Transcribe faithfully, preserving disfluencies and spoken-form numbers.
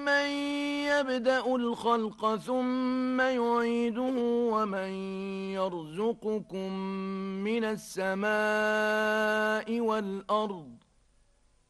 أَمَّن يَبْدَأُ الْخَلْقَ ثُمَّ يُعِيدُهُ وَمَن يَرْزُقُكُم مِّنَ السَّمَاءِ وَالْأَرْضِ